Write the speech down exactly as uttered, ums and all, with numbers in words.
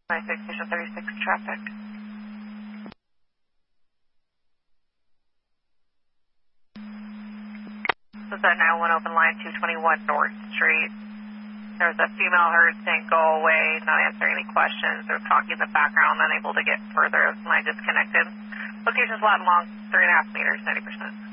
ninety-six, station thirty-six traffic. This is at nine one open line two twenty-one North Street. There's a female heard saying go away, not answering any questions. They're talking in the background, unable to get further. Line disconnected. Location's lat long, three and a half meters, ninety percent.